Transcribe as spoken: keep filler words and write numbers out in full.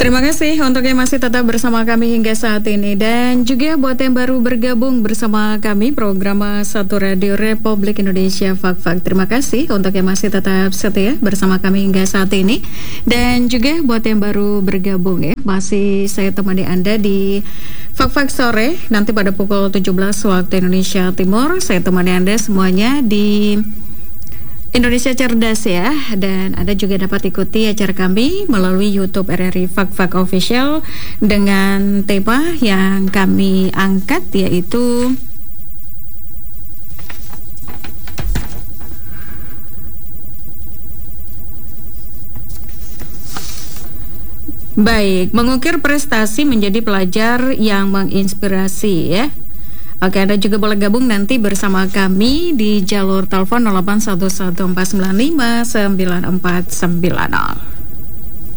Terima kasih untuk yang masih tetap bersama kami hingga saat ini. Dan juga buat yang baru bergabung bersama kami program Satu Radio Republik Indonesia Fak-Fak. Terima kasih untuk yang masih tetap setia bersama kami hingga saat ini. Dan juga buat yang baru bergabung ya, masih saya temani Anda di Fak-Fak sore. Nanti pada pukul tujuh belas waktu Indonesia Timur, saya temani Anda semuanya di Indonesia Cerdas ya. Dan Anda juga dapat ikuti acara kami melalui YouTube R R I Fak-Fak Official dengan tema yang kami angkat, yaitu baik, mengukir prestasi menjadi pelajar yang menginspirasi ya. Oke, Anda juga boleh gabung nanti bersama kami di jalur telepon nol delapan satu satu empat sembilan lima sembilan empat sembilan nol.